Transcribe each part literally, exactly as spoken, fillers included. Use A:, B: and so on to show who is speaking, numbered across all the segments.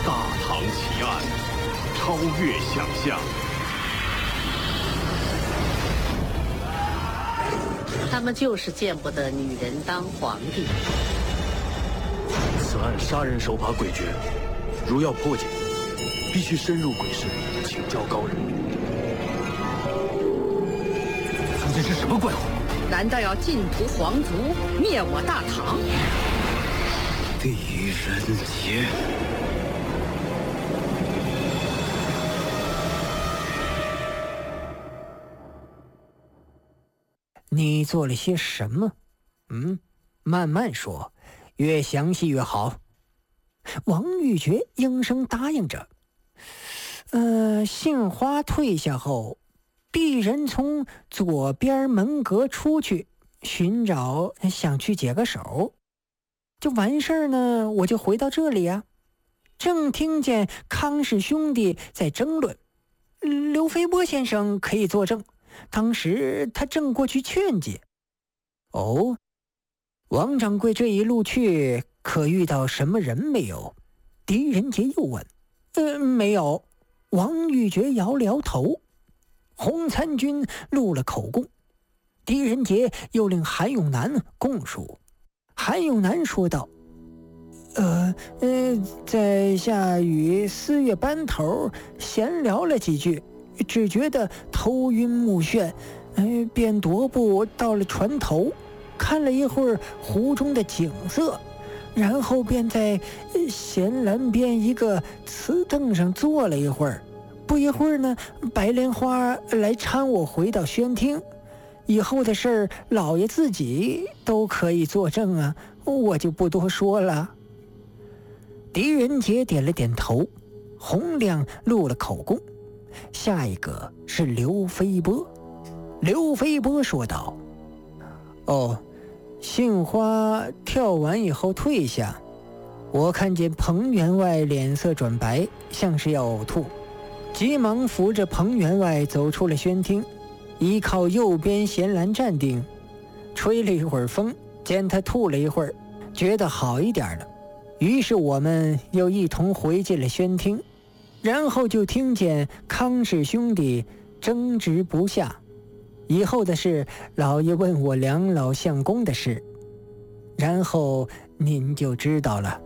A: 大唐奇案，超越想象。
B: 他们就是见不得女人当皇帝。
C: 此案杀人手法诡谲，如要破解，必须深入鬼市，请教高人。
D: 从前是什么怪物？
B: 难道要尽屠皇族，灭我大唐？
C: 狄仁杰，
E: 你做了些什么？嗯，慢慢说，越详细越好。王玉珏应声答应着。呃，杏花退下后，鄙人从左边门阁出去，寻找想去解个手。就完事儿呢，我就回到这里啊，正听见康氏兄弟在争论，刘飞波先生可以作证，当时他正过去劝解。哦，王掌柜这一路去可遇到什么人没有？狄仁杰又问。呃，没有。王玉珏摇了摇头。洪参军录了口供，狄仁杰又令韩永南供述。韩永南说道：呃呃，在下与四月班头闲聊了几句，只觉得头晕目眩，呃，便踱步到了船头，看了一会儿湖中的景色，然后便在闲栏边一个瓷凳上坐了一会儿。不一会儿呢，白莲花来搀我回到宣厅。以后的事儿，老爷自己都可以作证啊，我就不多说了。狄仁杰点了点头，洪亮录了口供。下一个是刘飞波。刘飞波说道：哦，杏花跳完以后退下，我看见彭员外脸色转白，像是要呕吐，急忙扶着彭员外走出了宣厅，依靠右边闲栏站定，吹了一会儿风，见他吐了一会儿，觉得好一点了，于是我们又一同回进了宣厅，然后就听见康氏兄弟争执不下。以后的事，老爷问我两老相公的事，然后您就知道了。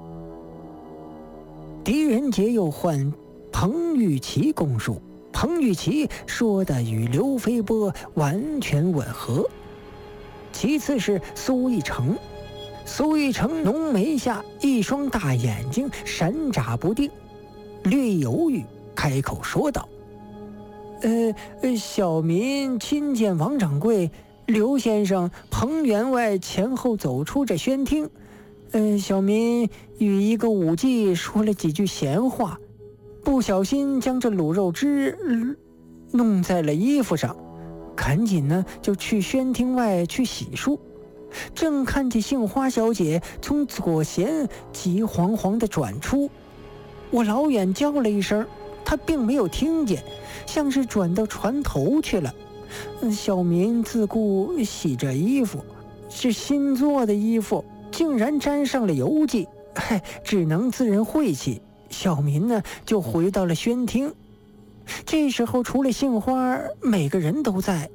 E: 狄仁杰又唤彭玉琪供述，彭玉琪说的与刘飞波完全吻合。其次是苏一成，苏一成浓眉下一双大眼睛闪眨不定，略犹豫，开口说道：呃，小民亲见王掌柜、刘先生、彭员外前后走出这宣厅，呃，小民与一个武妓说了几句闲话，不小心将这卤肉汁、呃、弄在了衣服上，赶紧呢就去宣厅外去洗漱。正看见杏花小姐从左弦急惶惶地转出，我老远叫了一声，她并没有听见，像是转到船头去了。小民自顾洗着衣服，是新做的衣服，竟然沾上了油迹，嘿，只能自认晦气。小民呢就回到了宣厅。这时候除了杏花，每个人都在。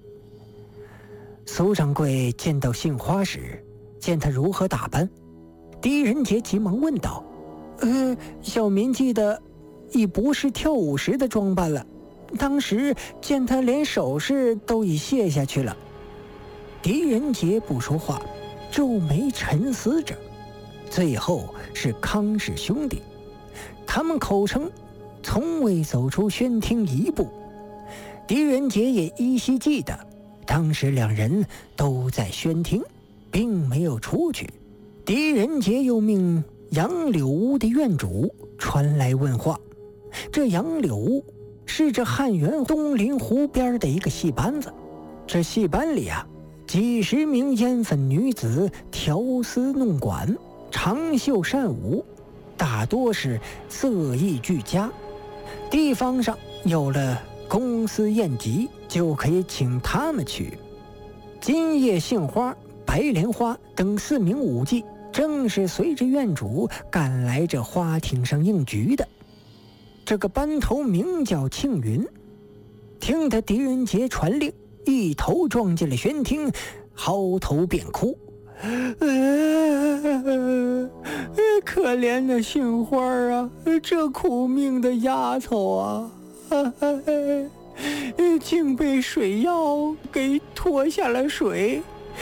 E: 苏掌柜见到杏花时，见她如何打扮，狄仁杰急忙问道：呃，小民记得已不是跳舞时的装扮了，当时见她连首饰都已卸下去了。狄仁杰不说话，皱眉沉思着。最后是康氏兄弟，他们口称从未走出宣厅一步。狄仁杰也依稀记得，当时两人都在宣厅，并没有出去。狄仁杰又命杨柳屋的院主传来问话。这杨柳屋是这汉源东临湖边的一个戏班子，这戏班里啊，几十名烟粉女子调丝弄管，长袖善舞，大多是色艺俱佳。地方上有了公司宴集，就可以请他们去。今夜杏花、白莲花等四名舞妓正是随着院主赶来这花厅上应局的。这个班头名叫庆云，听得狄仁杰传令，一头撞进了玄厅，嚎啕便哭。呃、可怜的杏花啊，这苦命的丫头啊，呃、竟被水妖给拖下了水。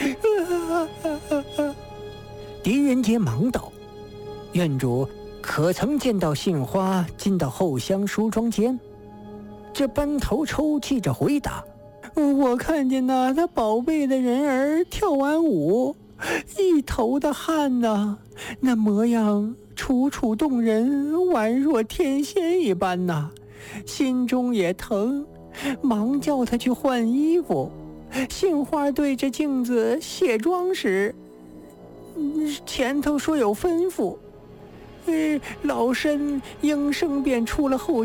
E: 呃、狄仁杰忙道：院主可曾见到杏花进到后厢梳妆间？这班头抽泣着回答：我看见那他宝贝的人儿跳完舞，一头的汗呐，那模样楚楚动人，宛若天仙一般呐，心中也疼，忙叫他去换衣服。杏花对着镜子卸妆时，前头说有吩咐，呃，老身应声便出了后